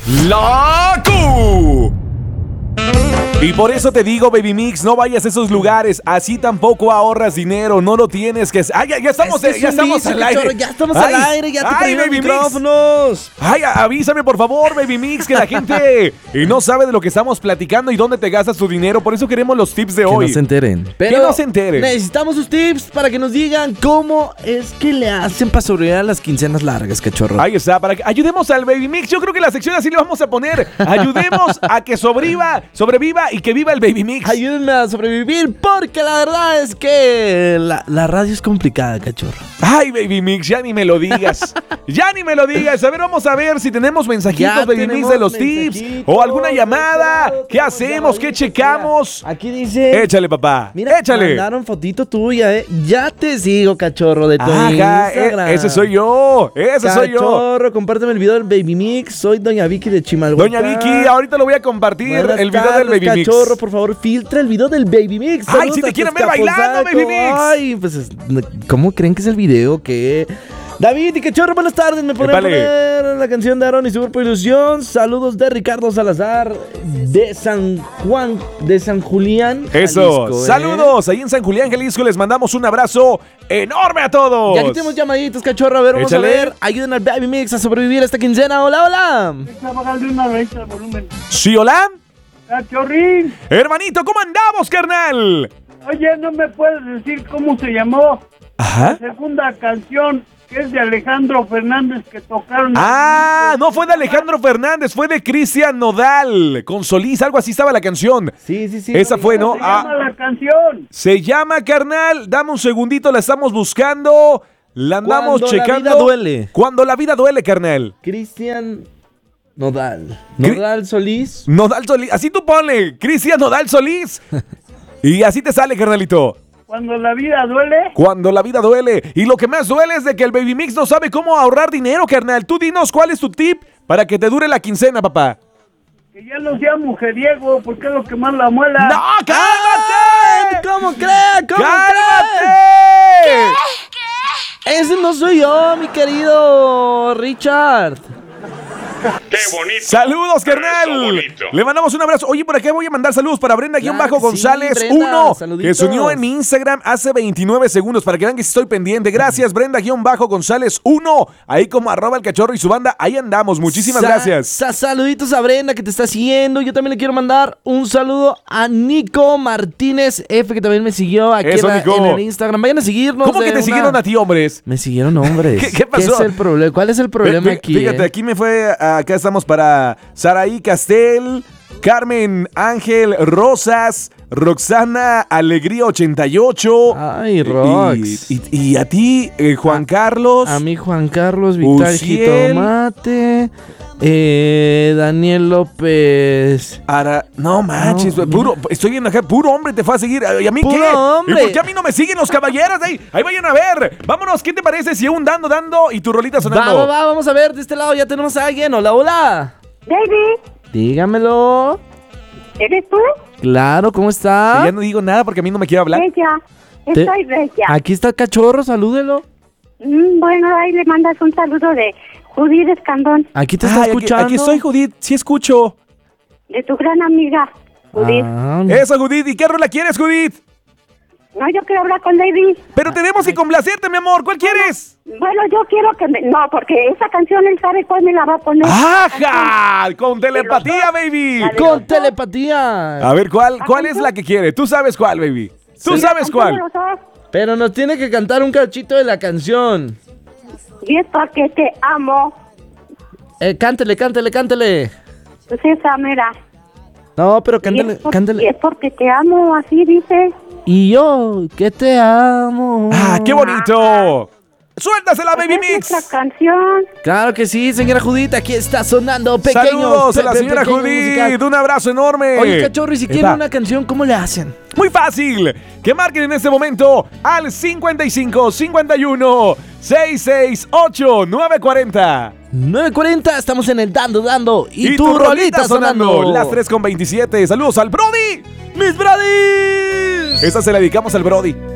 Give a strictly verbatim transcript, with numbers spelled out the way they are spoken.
¡La Q! Y por eso te digo, Baby Mix, no vayas a esos lugares, así tampoco ahorras dinero, no lo tienes que... ¡Ay, ya, ya estamos, es que ya estamos vicio, al aire! Cachorro, ya estamos ay, al aire, ya te ay, los Baby micrófonos. Mix. ¡Ay, avísame por favor, Baby Mix, que la gente y no sabe de lo que estamos platicando y dónde te gastas tu dinero, por eso queremos los tips de Que hoy. no se enteren. Que no se enteren. Necesitamos sus tips para que nos digan cómo es que le hacen para sobrevivir las quincenas largas, Cachorro. Ahí está, para que ayudemos al Baby Mix. Yo creo que la sección así le vamos a poner. Ayudemos a que sobreviva, sobreviva y que viva el Baby Mix. Ayúdenme a sobrevivir porque la verdad es que la, la radio es complicada, Cachorro. Ay, Baby Mix, ya ni me lo digas. Ya ni me lo digas. A ver, vamos a ver si tenemos mensajitos, Ya Baby Mix, de los tips o alguna llamada. ¿Qué hacemos? ¿Qué checamos? Aquí dice... Échale, papá. Mira, échale. mandaron fotito tuya, eh. Ya te sigo, Cachorro, de tu Ajá, Instagram. e- ese soy yo. Ese soy yo. Cachorro, compárteme el video del Baby Mix. Soy Doña Vicky de Chimalhuacán. Doña Vicky, ahorita lo voy a compartir. Buenas el video tardes, del Baby Mix. Cachorro, por favor, filtra el video del Baby Mix. Ay, Saludos si te a quieren ver Azcapotzalco. bailando, Baby Mix. Ay, pues, es- ¿cómo creen que es el video? ¿Qué? David y Cachorro, buenas tardes. Me podrían Épale. poner la canción de Aaron y su grupo Ilusión. Saludos de Ricardo Salazar de San Juan, de San Julián. Eso, Jalisco, ¿eh? saludos. Ahí en San Julián, Jalisco, les mandamos un abrazo enorme a todos. Y aquí tenemos llamaditos, Cachorro. A ver, vamos Échale. a ver. Ayuden al Baby Mix a sobrevivir esta quincena. Hola, hola. Está bajando una raíz al volumen. ¿Sí, hola? Cachorrín, Hermanito, ¿cómo andamos, carnal? oye, ¿no me puedes decir cómo se llamó Ajá. la segunda canción que es de Alejandro Fernández que tocaron? Ah, no fue de Alejandro Fernández, fue de Cristian Nodal, con Solís, algo así estaba la canción. Sí, sí, sí. Esa fue, ¿no? ¿Cómo se llama Ah, la canción? se llama, carnal, dame un segundito, la estamos buscando, la andamos Cuando la checando. vida duele. Cuando la vida duele, carnal. Cristian Nodal. Cri- Nodal Solís. Nodal Solís, así tú ponle, Cristian Nodal Solís. Y así te sale, carnalito. Cuando la vida duele. Cuando la vida duele. Y lo que más duele es de que el Baby Mix no sabe cómo ahorrar dinero, carnal. Tú dinos cuál es tu tip para que te dure la quincena, papá. Que ya no sea mujeriego, porque es lo que más la muela. ¡No, ¡Ay! cálmate! ¿Cómo cree? ¿Cómo ¡Cálmate! cree? Ese no soy yo, mi querido Richard. ¡Qué bonito! Saludos, Eso carnal. bonito. Le mandamos un abrazo. Oye, por acá voy a mandar saludos para Brenda Claro Bajo que sí, González Brenda, uno, que saluditos. se unió en mi Instagram hace veintinueve segundos para que vean que sí estoy pendiente. Gracias, Brenda Bajo González uno. Ahí como arroba el cachorro y su banda. Ahí andamos. Muchísimas Sa- gracias. sa- saluditos a Brenda que te está siguiendo. Yo también le quiero mandar un saludo a Nico Martínez F, que también me siguió aquí Eso, en, la- Nico. en el Instagram. Vayan a seguirnos. ¿Cómo de que te una- siguieron a ti, hombres? Me siguieron hombres. ¿Qué- qué pasó? es el problema? ¿Cuál es el problema Fí- aquí? Fíjate, eh? aquí me fue. Acá estamos para Saraí Castel, Carmen Ángel Rosas, Roxana Alegría ochenta y ocho. Ay, Y, Rox. y- y a ti, eh, Juan Carlos. A mí Juan Carlos Vital Uciel. Jitomate, eh, Daniel López. Ara- no manches, No, puro, estoy viendo acá, puro hombre te fue a seguir. ¿Y a mí Puro qué? hombre. ¿Y por qué a mí no me siguen los caballeros? Ahí, ahí vayan a ver. Vámonos, ¿qué te parece si un dando, dando y tu rolita Va, sonando? va, va, vamos a ver, de este lado ya tenemos a alguien. Hola, hola. David, Dígamelo. ¿eres tú? Claro, ¿cómo está? Ya no digo nada porque a mí no me quiere hablar. Bella. Te- Estoy bella. Aquí está el cachorro, salúdelo. Mm, bueno, ahí le mandas un saludo de Judith Escandón, Aquí te está Ay, aquí, escuchando. aquí estoy, Judith, sí escucho. de tu gran amiga, Judith. Ah, Eso, Judith, ¿y qué rola quieres, Judith? No, yo quiero hablar con David. Pero tenemos que complacerte, mi amor, ¿cuál quieres? Bueno, yo quiero que me... No, porque esa canción él sabe cuál me la va a poner. ¡Ajá! Con telepatía, baby. La de- con telepatía. A ver, ¿cuál, cuál es la que quiere? Tú sabes cuál, baby. Tú Sí, sabes ¿cómo cuál. lo sabes? Pero nos tiene que cantar un cachito de la canción. Y es porque te amo. Eh, cántele, cántele, cántele. Pues esa mera. No, pero Y cántele, es, por- y cántele. es porque te amo, así dice. Y yo, que te amo. ¡Ah, qué bonito! ¡Suéltasela, baby Es mix! nuestra canción. Claro que sí, señora Judith, aquí está sonando pequeños. Saludos a la pe- pe- señora pequeño Judith, musical. un abrazo enorme. Oye, cachorro, y si quieren Epa. una canción, ¿cómo le hacen? Muy fácil, que marquen en este momento al cincuenta y cinco, cincuenta y uno, sesenta y seis, ocho, nueve cuarenta. nueve cuarenta, estamos en el Dando Dando. Y, Y tu rolita sonando. Las tres con veintisiete. Saludos al Brody. ¡Mis bradis! Esta se la dedicamos al Brody.